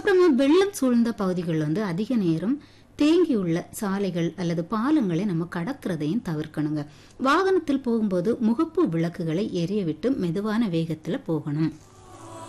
அப்புறமா வெள்ளம் சூழ்ந்த பகுதிகள் அதிக நேரம் தேங்கியுள்ள சாலைகள் அல்லது பாலங்களை நம்ம கடக்கிறதையும் தவிர்க்கணுங்க. வாகனத்தில் போகும்போது முகப்பு விளக்குகளை எரிய விட்டு மெதுவான வேகத்துல போகணும்.